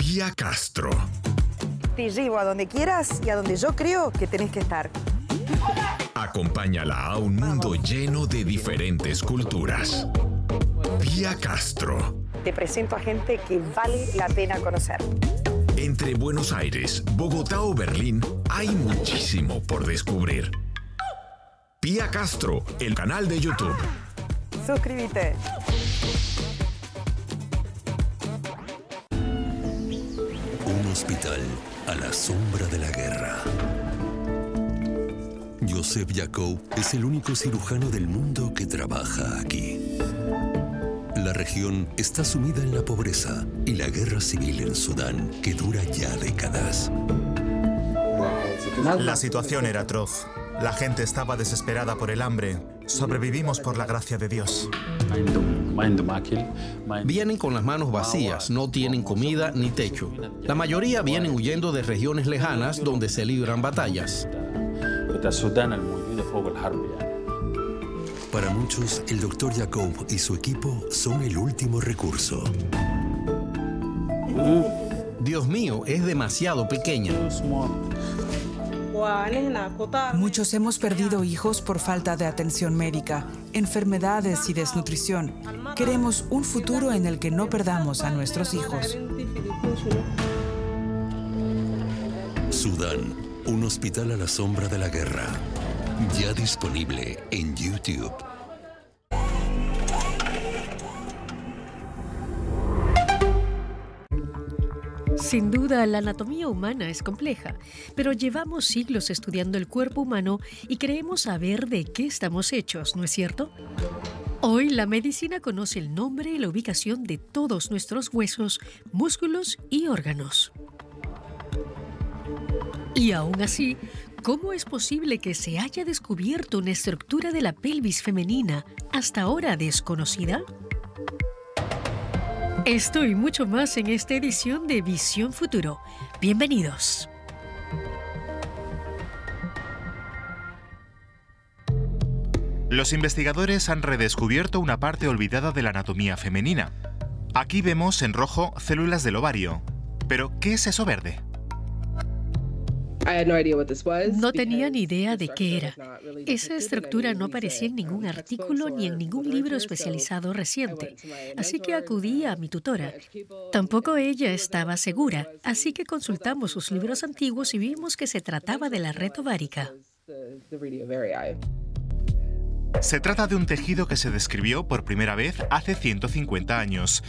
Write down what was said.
Pía Castro. Te llevo a donde quieras y a donde yo creo que tenés que estar. Acompáñala a un mundo lleno de diferentes culturas. Pía Castro. Te presento a gente que vale la pena conocer. Entre Buenos Aires, Bogotá o Berlín, hay muchísimo por descubrir. Pía Castro, el canal de YouTube. Suscríbete. Un hospital a la sombra de la guerra. Joseph Yacoub es el único cirujano del mundo que trabaja aquí. La región está sumida en la pobreza y la guerra civil en Sudán, que dura ya décadas. La situación era atroz. La gente estaba desesperada por el hambre. Sobrevivimos por la gracia de Dios. Vienen con las manos vacías, no tienen comida ni techo. La mayoría vienen huyendo de regiones lejanas donde se libran batallas. Para muchos, el Dr. Yacoub y su equipo son el último recurso. Dios mío, es demasiado pequeña. Muchos hemos perdido hijos por falta de atención médica, enfermedades y desnutrición. Queremos un futuro en el que no perdamos a nuestros hijos. Sudán, un hospital a la sombra de la guerra. Ya disponible en YouTube. Sin duda, la anatomía humana es compleja, pero llevamos siglos estudiando el cuerpo humano y creemos saber de qué estamos hechos, ¿no es cierto? Hoy la medicina conoce el nombre y la ubicación de todos nuestros huesos, músculos y órganos. Y aún así, ¿cómo es posible que se haya descubierto una estructura de la pelvis femenina hasta ahora desconocida? Esto y mucho más en esta edición de Visión Futuro. Bienvenidos. Los investigadores han redescubierto una parte olvidada de la anatomía femenina. Aquí vemos en rojo células del ovario. Pero, ¿qué es eso verde? No tenía ni idea de qué era. Esa estructura no aparecía en ningún artículo ni en ningún libro especializado reciente, así que acudí a mi tutora. Tampoco ella estaba segura, así que consultamos sus libros antiguos y vimos que se trataba de la red ovárica. Se trata de un tejido que se describió por primera vez hace 150 años